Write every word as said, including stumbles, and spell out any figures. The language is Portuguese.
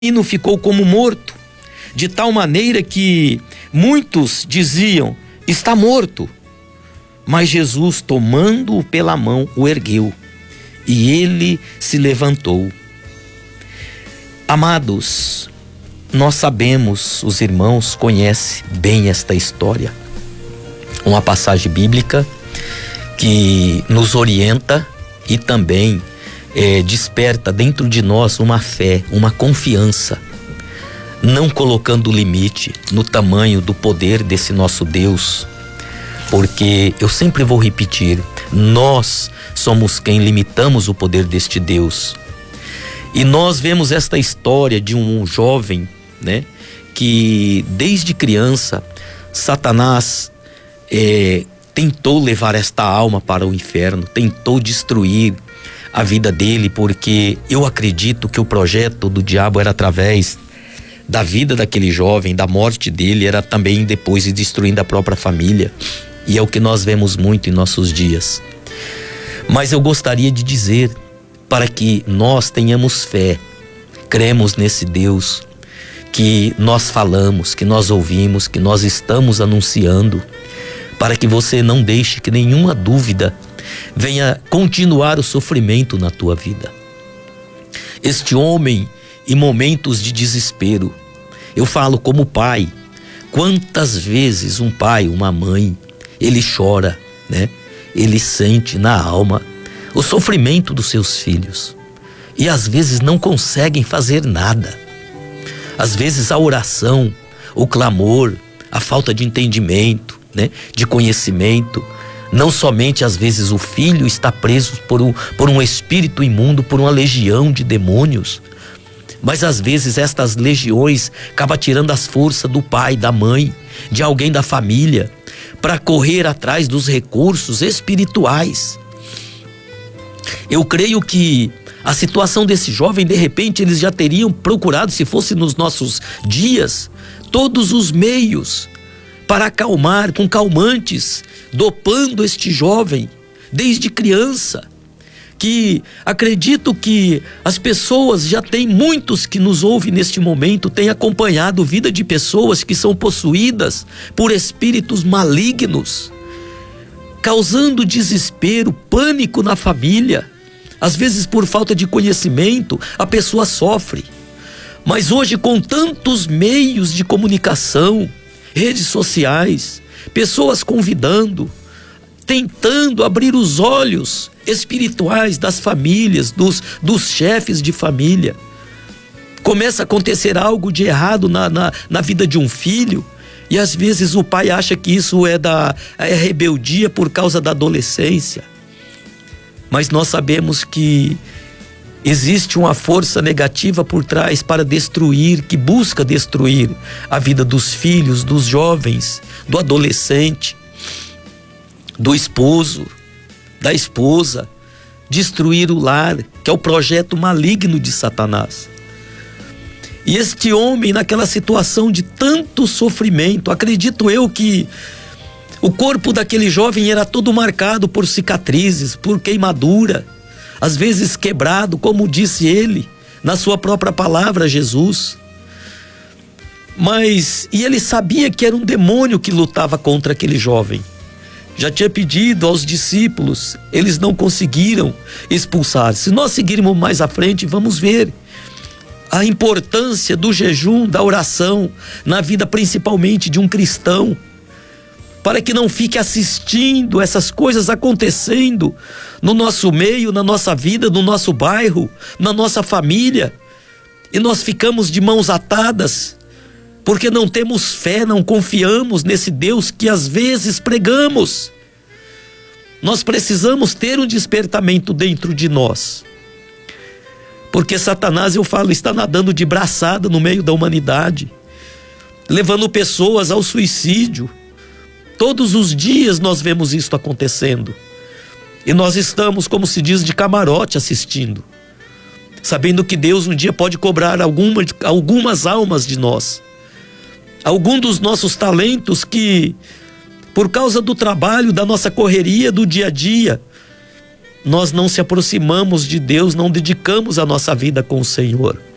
menino ficou como morto, de tal maneira que muitos diziam: está morto. Mas Jesus, tomando-o pela mão, o ergueu, e ele se levantou. Amados, nós sabemos, os irmãos conhecem bem esta história. Uma passagem bíblica que nos orienta e também é, desperta dentro de nós uma fé, uma confiança, não colocando limite no tamanho do poder desse nosso Deus, porque eu sempre vou repetir, nós somos quem limitamos o poder deste Deus. E nós vemos esta história de um jovem, né, que desde criança Satanás é, tentou levar esta alma para o inferno, tentou destruir a vida dele, porque eu acredito que o projeto do diabo era através da vida daquele jovem, da morte dele, era também depois de destruindo a própria família, e é o que nós vemos muito em nossos dias. Mas eu gostaria de dizer, para que nós tenhamos fé, cremos nesse Deus que nós falamos, que nós ouvimos, que nós estamos anunciando, para que você não deixe que nenhuma dúvida venha continuar o sofrimento na tua vida. Este homem, em momentos de desespero, eu falo como pai, quantas vezes um pai, uma mãe, ele chora, né? Ele sente na alma o sofrimento dos seus filhos e às vezes não conseguem fazer nada. Às vezes a oração, o clamor, a falta de entendimento, né? De conhecimento, não somente às vezes o filho está preso por um, por um espírito imundo, por uma legião de demônios, mas às vezes estas legiões acabam tirando as forças do pai, da mãe, de alguém da família, para correr atrás dos recursos espirituais. Eu creio que a situação desse jovem, de repente, eles já teriam procurado, se fosse nos nossos dias, todos os meios para acalmar, com calmantes, dopando este jovem desde criança. Que acredito que as pessoas, já tem muitos que nos ouvem neste momento, têm acompanhado vida de pessoas que são possuídas por espíritos malignos, causando desespero, pânico na família. Às vezes por falta de conhecimento a pessoa sofre, mas hoje com tantos meios de comunicação, redes sociais, pessoas convidando, tentando abrir os olhos espirituais das famílias, dos, dos chefes de família. Começa a acontecer algo de errado na, na, na vida de um filho, e às vezes o pai acha que isso é, da, é rebeldia por causa da adolescência. Mas nós sabemos que existe uma força negativa por trás para destruir, que busca destruir a vida dos filhos, dos jovens, do adolescente, do esposo, da esposa, destruir o lar, que é o projeto maligno de Satanás. E este homem, naquela situação de tanto sofrimento, acredito eu que o corpo daquele jovem era todo marcado por cicatrizes, por queimadura, às vezes quebrado, como disse ele, na sua própria palavra, Jesus. Mas, e ele sabia que era um demônio que lutava contra aquele jovem. Já tinha pedido aos discípulos, eles não conseguiram expulsar. Se nós seguirmos mais à frente, vamos ver a importância do jejum, da oração, na vida principalmente de um cristão, para que não fique assistindo essas coisas acontecendo no nosso meio, na nossa vida, no nosso bairro, na nossa família, e nós ficamos de mãos atadas, porque não temos fé, não confiamos nesse Deus que às vezes pregamos. Nós precisamos ter um despertamento dentro de nós, porque Satanás, eu falo, está nadando de braçada no meio da humanidade, levando pessoas ao suicídio. Todos os dias nós vemos isso acontecendo, e nós estamos, como se diz, de camarote assistindo, sabendo que Deus um dia pode cobrar alguma, algumas almas de nós, algum dos nossos talentos que, por causa do trabalho, da nossa correria do dia a dia, nós não se aproximamos de Deus, não dedicamos a nossa vida com o Senhor.